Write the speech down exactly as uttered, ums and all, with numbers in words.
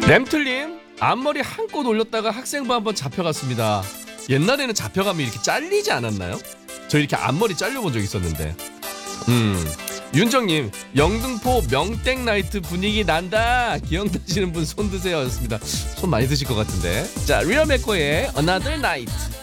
램틀님 앞머리 한껏 올렸다가 학생부 한번 잡혀갔습니다. 옛날에는 잡혀가면 이렇게 잘리지 않았나요? 저 이렇게 앞머리 잘려본 적 있었는데. 음 윤정님 영등포 명땡나이트 분위기 난다. 기억나시는 분 손 드세요 였습니다. 손 많이 드실 것 같은데. 자 리얼메코의 Another Night.